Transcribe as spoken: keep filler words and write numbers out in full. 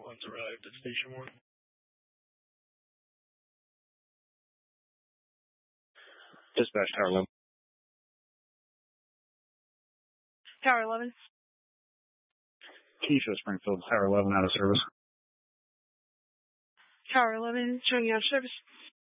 One's arrived at Station one. Dispatch Tower eleven. Tower eleven. Keisha Springfield, Tower eleven out of service. Tower eleven, showing you out of service.